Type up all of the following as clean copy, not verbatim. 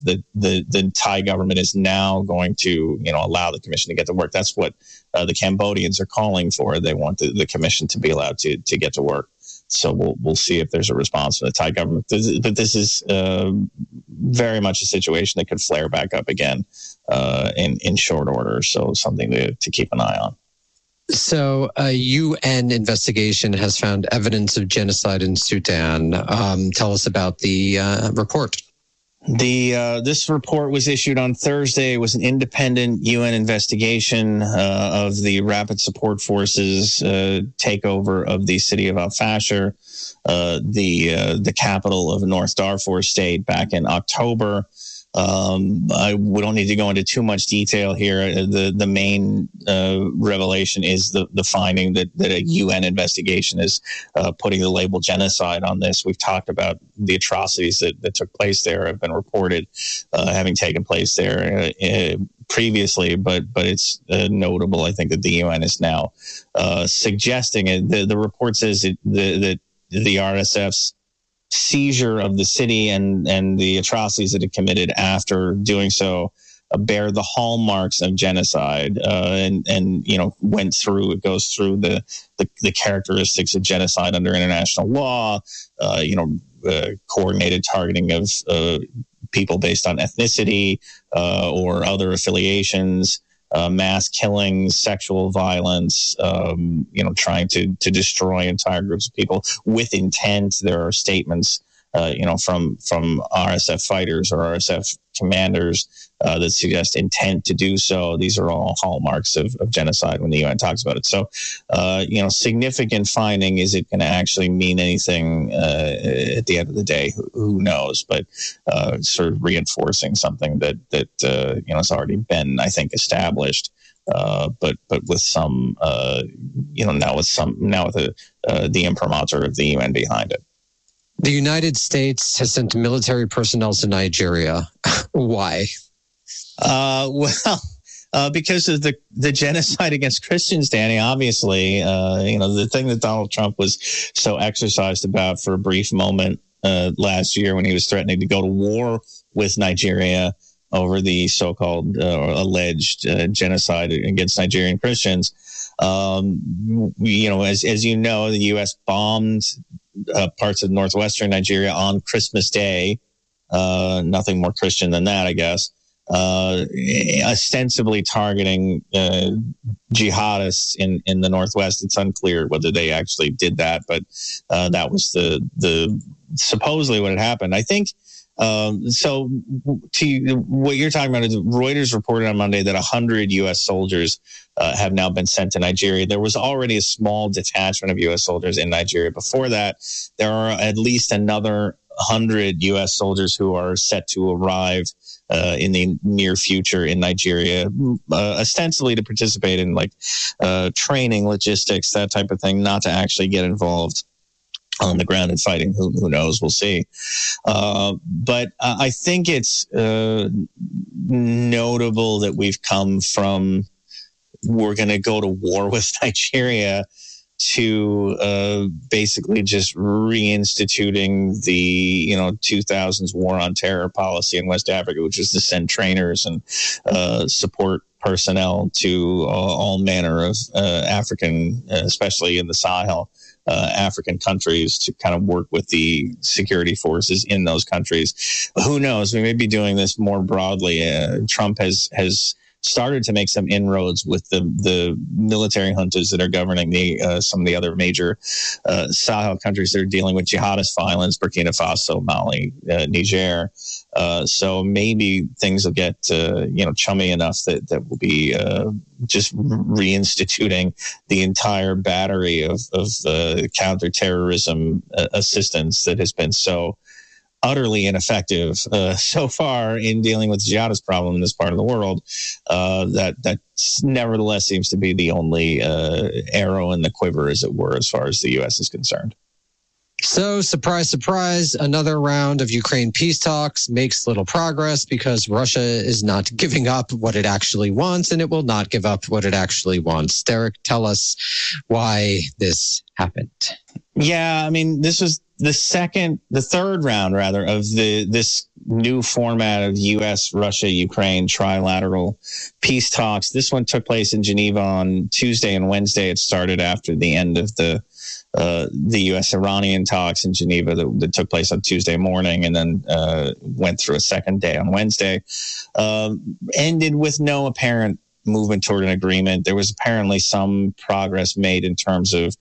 the Thai government is now going to, allow the commission to get to work. That's what the Cambodians are calling for. They want the commission to be allowed to get to work. So we'll see if there's a response from the Thai government. But this is very much a situation that could flare back up again in short order. So something to keep an eye on. So a UN investigation has found evidence of genocide in Sudan. Tell us about the report. This report was issued on Thursday. It was an independent UN investigation of the Rapid Support Forces takeover of the city of Al-Fashir, the capital of North Darfur state, back in October. We don't need to go into too much detail here. The main revelation is the finding that a UN investigation is putting the label genocide on this. We've talked about the atrocities that took place there, have been reported having taken place there previously, but it's notable, I think, that the UN is now suggesting it. The report says that the RSF's seizure of the city and the atrocities that it committed after doing so bear the hallmarks of genocide, and it goes through the characteristics of genocide under international law, coordinated targeting of people based on ethnicity or other affiliations, mass killings, sexual violence, trying to destroy entire groups of people with intent. There are statements, from RSF fighters or RSF commanders that suggest intent to do so. These are all hallmarks of genocide when the UN talks about it. So, significant finding. Is it going to actually mean anything at the end of the day? Who knows? But sort of reinforcing something that has already been, I think, established. But with some, now with the imprimatur of the UN behind it. The United States has sent military personnel to Nigeria. Why? Because of the genocide against Christians, Danny. Obviously, the thing that Donald Trump was so exercised about for a brief moment last year when he was threatening to go to war with Nigeria over the so-called alleged genocide against Nigerian Christians. As you know, the U.S. bombed parts of northwestern Nigeria on Christmas Day. Nothing more Christian than that, I guess. Ostensibly targeting jihadists in the Northwest. It's unclear whether they actually did that, but that was the supposedly what had happened. I think. So what you're talking about is Reuters reported on Monday that 100 U.S. soldiers have now been sent to Nigeria. There was already a small detachment of U.S. soldiers in Nigeria before that. There are at least another 100 U.S. soldiers who are set to arrive in the near future in Nigeria, ostensibly to participate in training, logistics, that type of thing, not to actually get involved on the ground and fighting. Who knows? We'll see. But I think it's notable that we've come from we're going to go to war with Nigeria to basically just reinstituting the 2000s war on terror policy in West Africa, which is to send trainers and support personnel to all manner of African, especially in the Sahel, African countries to kind of work with the security forces in those countries. Who knows? We may be doing this more broadly. Trump has started to make some inroads with the military juntas that are governing some of the other major Sahel countries that are dealing with jihadist violence, Burkina Faso, Mali, Niger. So maybe things will get chummy enough that will be just reinstituting the entire battery of counterterrorism assistance that has been so utterly ineffective so far in dealing with the jihadist problem in this part of the world. That nevertheless seems to be the only arrow in the quiver, as it were, as far as the U.S. is concerned. So, surprise, surprise, another round of Ukraine peace talks makes little progress because Russia is not giving up what it actually wants, and it will not give up what it actually wants. Derek, tell us why this happened. Yeah, I mean, this was the third round, rather, of this new format of U.S., Russia, Ukraine trilateral peace talks. This one took place in Geneva on Tuesday and Wednesday. It started after the end of the U.S.-Iranian talks in Geneva that took place on Tuesday morning, and then went through a second day on Wednesday. Ended with no apparent movement toward an agreement. There was apparently some progress made in terms of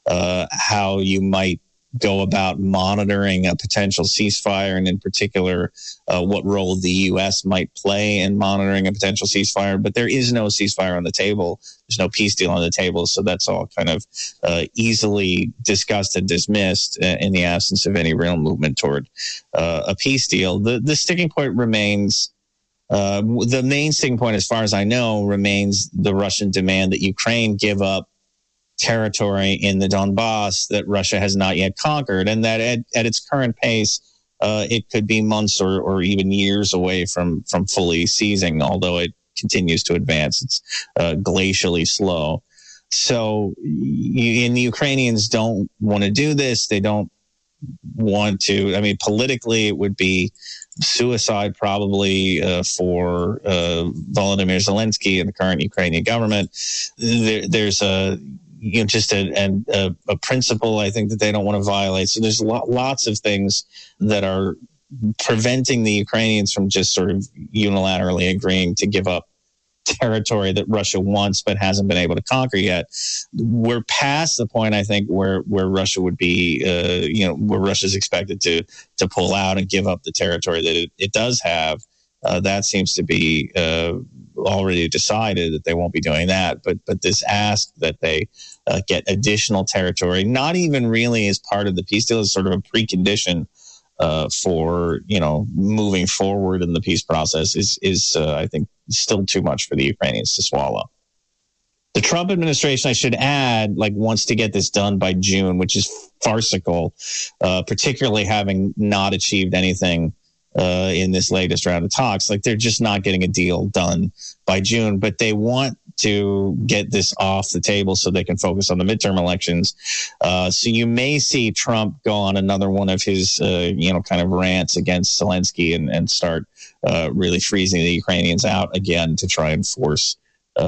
how you might go about monitoring a potential ceasefire, and in particular, what role the U.S. might play in monitoring a potential ceasefire. But there is no ceasefire on the table. There's no peace deal on the table. So that's all kind of easily discussed and dismissed in the absence of any real movement toward a peace deal. The sticking point remains, the main sticking point, as far as I know, remains the Russian demand that Ukraine give up territory in the Donbass that Russia has not yet conquered, and that at its current pace, it could be months or even years away from fully seizing, although it continues to advance. It's glacially slow. So and the Ukrainians don't want to do this. They don't want to. I mean, politically, it would be suicide probably for Volodymyr Zelensky and the current Ukrainian government. There's just a principle, I think, that they don't want to violate. So there's lots of things that are preventing the Ukrainians from just sort of unilaterally agreeing to give up territory that Russia wants but hasn't been able to conquer yet. We're past the point, I think, where Russia would be, where Russia's expected to pull out and give up the territory that it does have. That seems to be already decided that they won't be doing that. But this ask that they get additional territory, not even really as part of the peace deal, is sort of a precondition for moving forward in the peace process is I think still too much for the Ukrainians to swallow. The Trump administration, I should add, wants to get this done by June, which is farcical, particularly having not achieved anything in this latest round of talks. They're just not getting a deal done by June, but they want to get this off the table so they can focus on the midterm elections. So you may see Trump go on another one of his, kind of rants against Zelensky and start really freezing the Ukrainians out again to try and force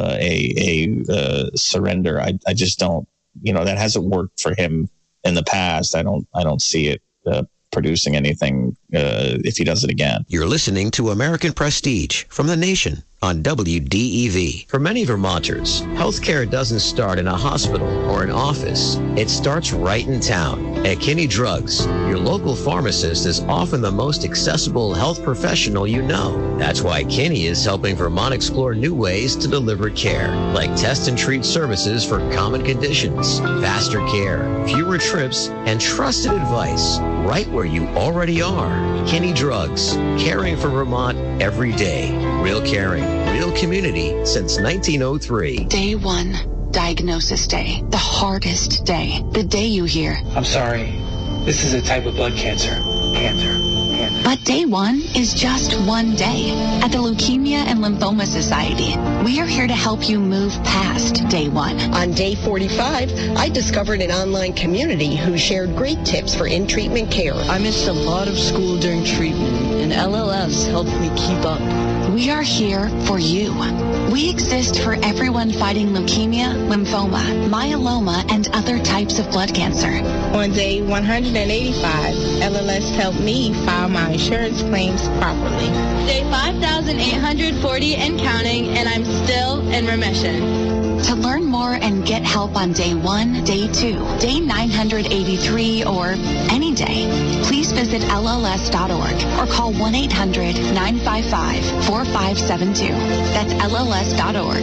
a surrender. I just don't, that hasn't worked for him in the past. I don't see it producing anything if he does it again. You're listening to American Prestige from The Nation on WDEV. For many Vermonters, healthcare doesn't start in a hospital or an office. It starts right in town. At Kinney Drugs, your local pharmacist is often the most accessible health professional you know. That's why Kinney is helping Vermont explore new ways to deliver care, like test and treat services for common conditions, faster care, fewer trips, and trusted advice right where you already are. Kinney Drugs, caring for Vermont every day. Real caring, real community since 1903. Day one, diagnosis day. The hardest day. The day you hear, I'm sorry, this is a type of blood cancer. But day one is just one day. At the Leukemia and Lymphoma Society, we are here to help you move past day one. On day 45, I discovered an online community who shared great tips for in-treatment care. I missed a lot of school during treatment, and LLS helped me keep up. We are here for you. We exist for everyone fighting leukemia, lymphoma, myeloma, and other types of blood cancer. On day 185, LLS helped me file my insurance claims properly. Day 5,840 and counting, and I'm still in remission. To learn more and get help on day 1, day 2, day 983, or any day, please visit LLS.org or call 1-800-955-4572. That's LLS.org,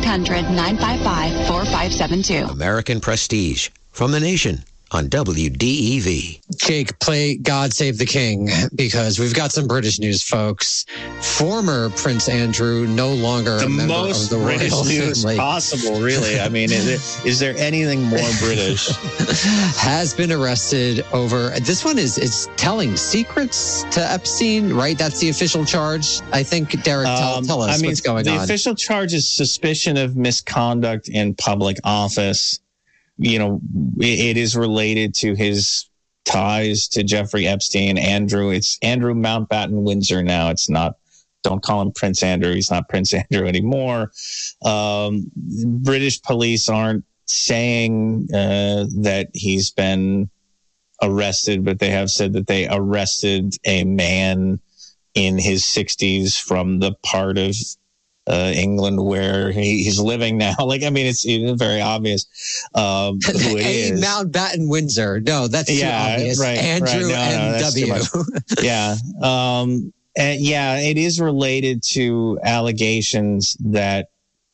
1-800-955-4572. American Prestige from The Nation on WDEV. Jake, play God Save the King, because we've got some British news, folks. Former Prince Andrew, no longer a member of the British royal news family, possible, really. I mean, is there anything more British? has been arrested over, this one is telling secrets to Epstein, right? That's the official charge. I think, Derek, tell us what's going on. The official charge is suspicion of misconduct in public office. It is related to his ties to Jeffrey Epstein. It's Andrew Mountbatten Windsor now. It's not, don't call him Prince Andrew. He's not Prince Andrew anymore. British police aren't saying that he's been arrested, but they have said that they arrested a man in his 60s from the part of England where he's living now. Like, I mean, it's very obvious who it is. Mountbatten Windsor. No, that's too obvious. Right, Andrew M.W. Yeah. And yeah, it is related to allegations that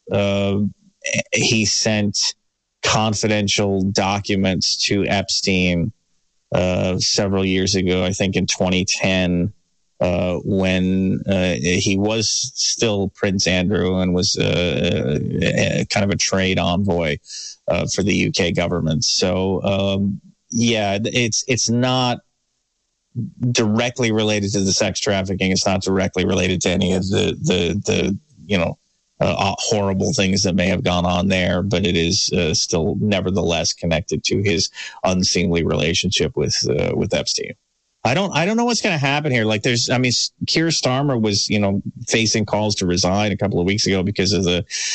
he sent confidential documents to Epstein several years ago, I think in 2010, when he was still Prince Andrew and was kind of a trade envoy for the UK government. So, yeah, it's not directly related to the sex trafficking. It's not directly related to any of the horrible things that may have gone on there, but it is still nevertheless connected to his unseemly relationship with Epstein. I don't know what's going to happen here. Like Keir Starmer was, facing calls to resign a couple of weeks ago because of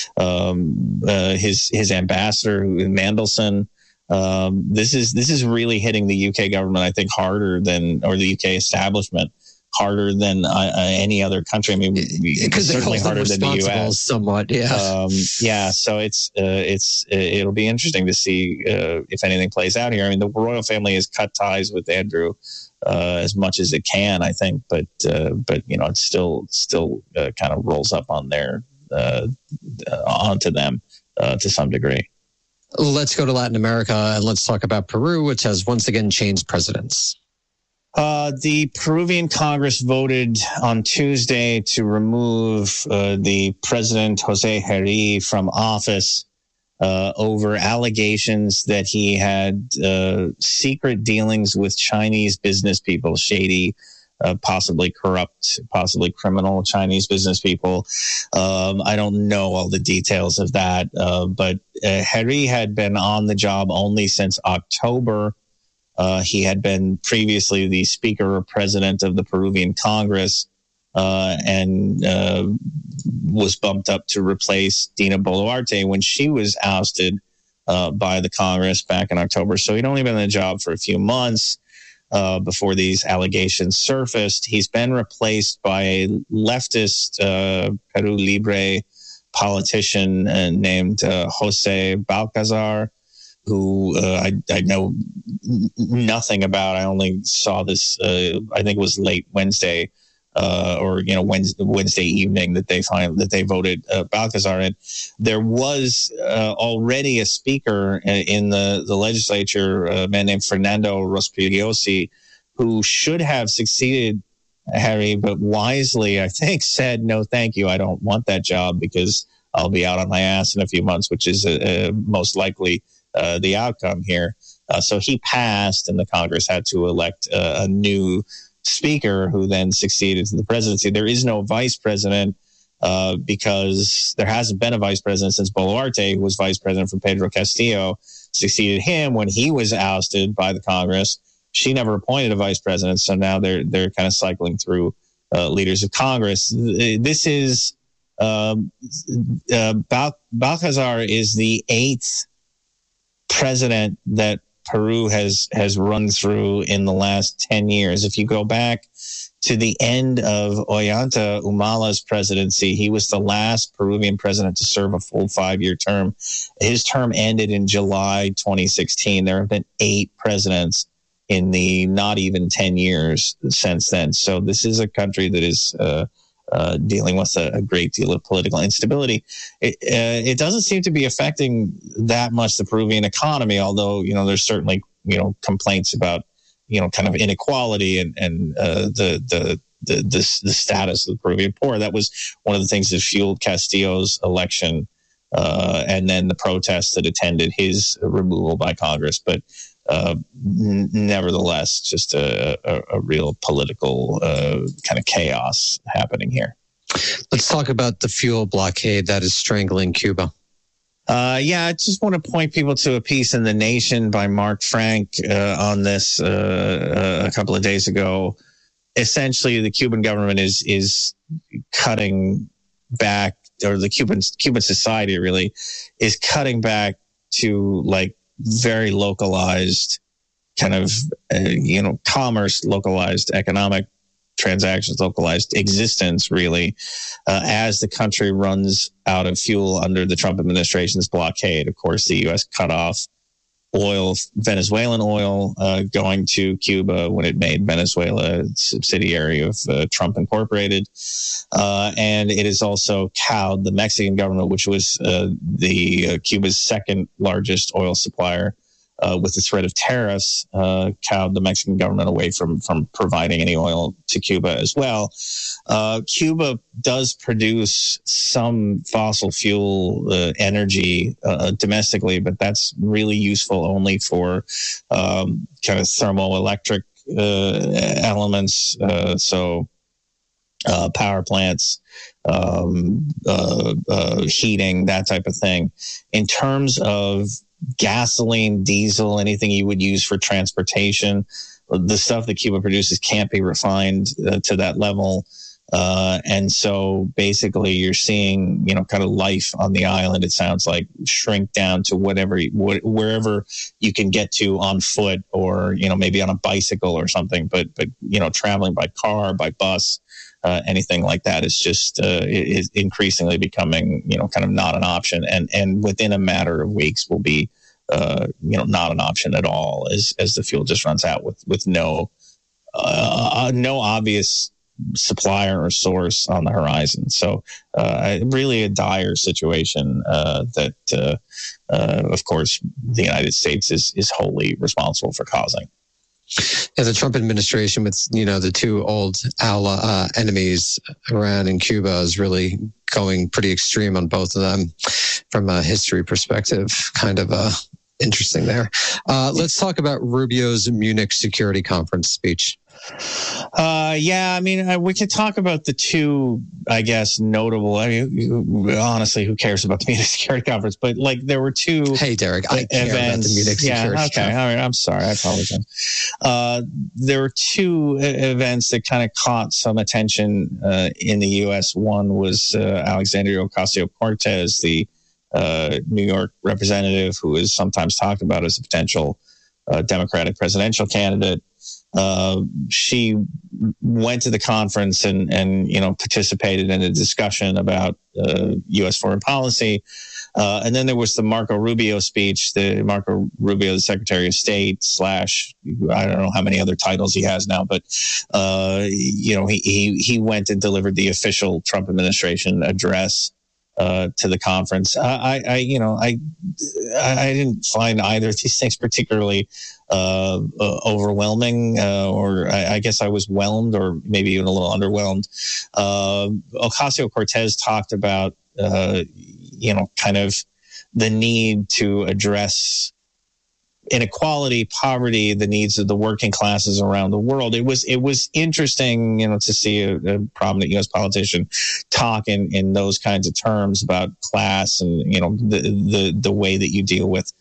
his ambassador, Mandelson. This is really hitting the UK government, I think, or the UK establishment harder than any other country. I mean, because certainly harder than the US. Somewhat, yeah. So it'll be interesting to see if anything plays out here. I mean, the royal family has cut ties with Andrew as much as it can, I think, but it still kind of rolls up on onto them to some degree. Let's go to Latin America and let's talk about Peru, which has once again changed presidents. The Peruvian Congress voted on Tuesday to remove the President Jose Herri from office over allegations that he had secret dealings with Chinese business people, shady, possibly corrupt, possibly criminal Chinese business people. I don't know all the details of that, but Herri had been on the job only since October. He had been previously the Speaker or President of the Peruvian Congress and was bumped up to replace Dina Boluarte when she was ousted by the Congress back in October. So he'd only been in the job for a few months before these allegations surfaced. He's been replaced by a leftist Peru Libre politician named Jose Balcazar, who I know nothing about. I only saw this, I think it was late Wednesday Wednesday evening that they voted Balcazar in. There was already a speaker in the legislature, a man named Fernando Rospigliosi, who should have succeeded Herri, but wisely, I think, said, no, thank you. I don't want that job because I'll be out on my ass in a few months, which is most likely the outcome here. So he passed, and the Congress had to elect a new speaker who then succeeded to the presidency. There is no vice president because there hasn't been a vice president since Boluarte, who was vice president for Pedro Castillo, succeeded him when he was ousted by the Congress. She never appointed a vice president, so now they're kind of cycling through leaders of Congress. This is Balcazar is the 8th president that Peru has run through in the last 10 years. If you go back to the end of Ollanta Humala's presidency, he was the last Peruvian president to serve a full 5-year term. His term ended in July 2016. There have been 8 presidents in the not even 10 years since then. So this is a country that is dealing with a great deal of political instability. It doesn't seem to be affecting that much the Peruvian economy, although, there's certainly, complaints about, kind of inequality and the status of the Peruvian poor. That was one of the things that fueled Castillo's election and then the protests that attended his removal by Congress. But nevertheless, just a real political kind of chaos happening here. Let's talk about the fuel blockade that is strangling Cuba. I just want to point people to a piece in The Nation by Mark Frank on this a couple of days ago. Essentially, the Cuban government is cutting back, or the Cuban society really is cutting back to like very localized kind of commerce, localized economic transactions, localized existence, really, as the country runs out of fuel under the Trump administration's blockade. Of course, the U.S. cut off oil, Venezuelan oil, going to Cuba when it made Venezuela a subsidiary of Trump Incorporated. And it has also cowed the Mexican government, which was Cuba's second largest oil supplier, with the threat of tariffs, cowed the Mexican government away from providing any oil to Cuba as well. Cuba does produce some fossil fuel energy domestically, but that's really useful only for kind of thermoelectric elements, so power plants, heating, that type of thing. In terms of gasoline, diesel, anything you would use for transportation, the stuff that Cuba produces can't be refined to that level. And so basically you're seeing, kind of life on the island, it sounds like, shrink down to wherever you can get to on foot, or, maybe on a bicycle or something, but traveling by car, by bus, anything like that is just is increasingly becoming, kind of not an option, and within a matter of weeks will be, not an option at all as the fuel just runs out with no obvious supplier or source on the horizon. So really a dire situation that, of course, the United States is wholly responsible for causing. Yeah, the Trump administration with, the two old enemies, Iran and Cuba, is really going pretty extreme on both of them from a history perspective. Kind of interesting there. Let's talk about Rubio's Munich Security Conference speech. We could talk about the two, I guess, notable. Honestly, who cares about the Munich Security Conference? But there were two. Hey, Derek, I care about the Munich Security Conference. All right. I'm sorry. I apologize. There were two events that kind of caught some attention in the U.S. One was Alexandria Ocasio-Cortez, the New York representative, who is sometimes talked about as a potential Democratic presidential candidate. She went to the conference and participated in a discussion about U.S. foreign policy. And then there was the Marco Rubio speech, Marco Rubio, the Secretary of State / I don't know how many other titles he has now, but, he went and delivered the official Trump administration address to the conference. I didn't find either of these things particularly overwhelming, or I guess I was whelmed, or maybe even a little underwhelmed. Ocasio-Cortez talked about, kind of the need to address inequality, poverty, the needs of the working classes around the world. It was interesting, to see a prominent U.S. politician talk in those kinds of terms about class and, the way that you deal with,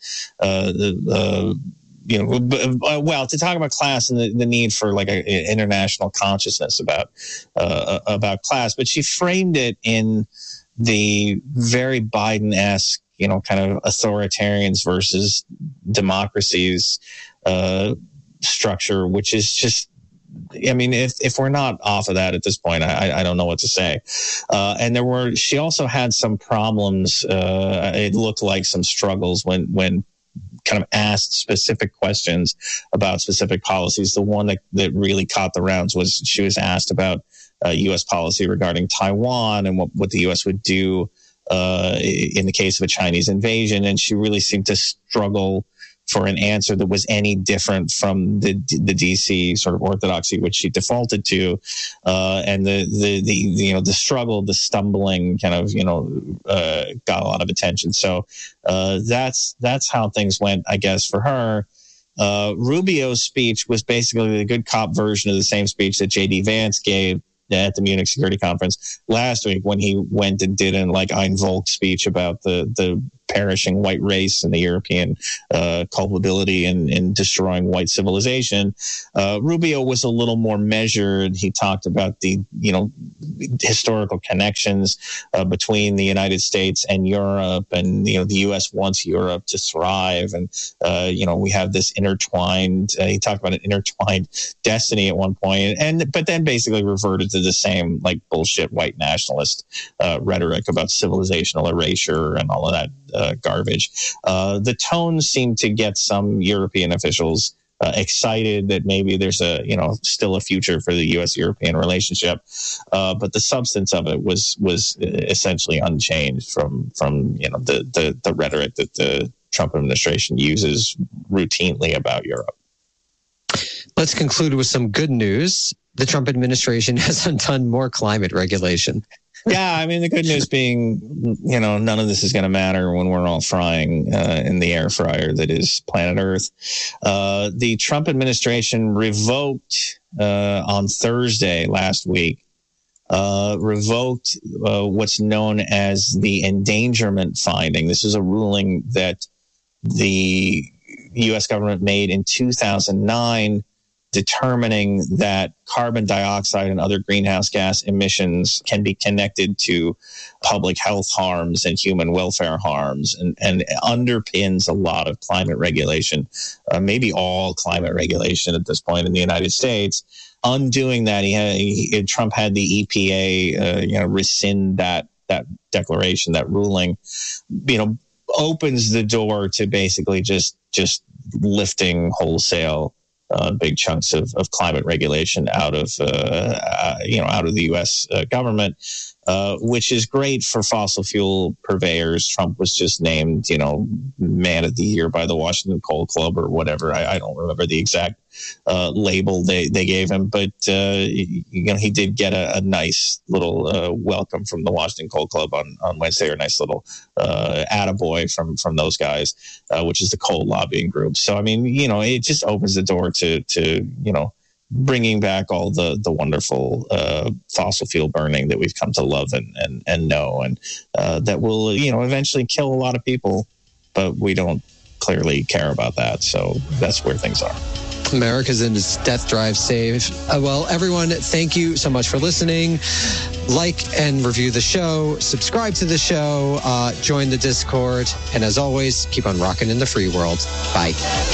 to talk about class and the need for an international consciousness about class. But she framed it in the very Biden-esque, kind of authoritarians versus democracies structure, which is just, if we're not off of that at this point, I don't know what to say. And she also had some problems. It looked like some struggles when kind of asked specific questions about specific policies. The one that really caught the rounds was she was asked about U.S. policy regarding Taiwan and what the U.S. would do in the case of a Chinese invasion. And she really seemed to struggle for an answer that was any different from the DC sort of orthodoxy, which she defaulted to. And the struggle, the stumbling kind of, got a lot of attention. So that's how things went, I guess, for her. Rubio's speech was basically the good cop version of the same speech that J.D. Vance gave at the Munich Security Conference last week, when he went and did an Ein Volk speech about the perishing white race and the European culpability in destroying white civilization. Rubio was a little more measured. He talked about the, historical connections between the United States and Europe, and, the U.S. wants Europe to thrive. And, we have this intertwined, he talked about an intertwined destiny at one point, but then basically reverted to the same like bullshit white nationalist rhetoric about civilizational erasure and all of that garbage. The tone seemed to get some European officials excited that maybe there's still a future for the U.S.-European relationship, but the substance of it was essentially unchanged from the rhetoric that the Trump administration uses routinely about Europe. Let's conclude with some good news. The Trump administration has undone more climate regulation. Yeah, I mean, the good news being, none of this is going to matter when we're all frying in the air fryer that is planet Earth. The Trump administration revoked on Thursday last week, revoked what's known as the endangerment finding. This is a ruling that the U.S. government made in 2009, determining that carbon dioxide and other greenhouse gas emissions can be connected to public health harms and human welfare harms, and underpins a lot of climate regulation, maybe all climate regulation at this point in the United States. Undoing that, Trump had the EPA, rescind that declaration, that ruling, opens the door to basically just lifting wholesale big chunks of climate regulation out of the U.S. government, which is great for fossil fuel purveyors. Trump was just named, Man of the Year by the Washington Coal Club or whatever. I don't remember the exact label they gave him, but he did get a nice little welcome from the Washington Coal Club on Wednesday, or a nice little attaboy from those guys, which is the coal lobbying group. So I mean, it just opens the door to bringing back all the wonderful fossil fuel burning that we've come to love and know, and that will eventually kill a lot of people, but we don't clearly care about that. So that's where things are. America's in its death drive save. Well, everyone, thank you so much for listening. Like and review the show, subscribe to the show, join the Discord, and as always, keep on rocking in the free world. Bye.